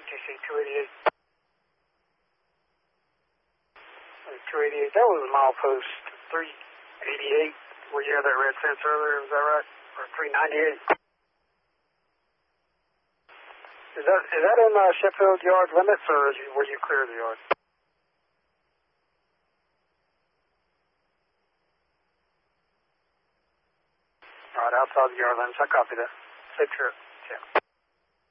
UTC 288. 288, that was milepost 388, where you had that red fence earlier, was that right? Or 398? Is that in Sheffield yard limits, or were you clear of the yard? All right, outside the yard limits. I copy that. Safe trip. Yeah.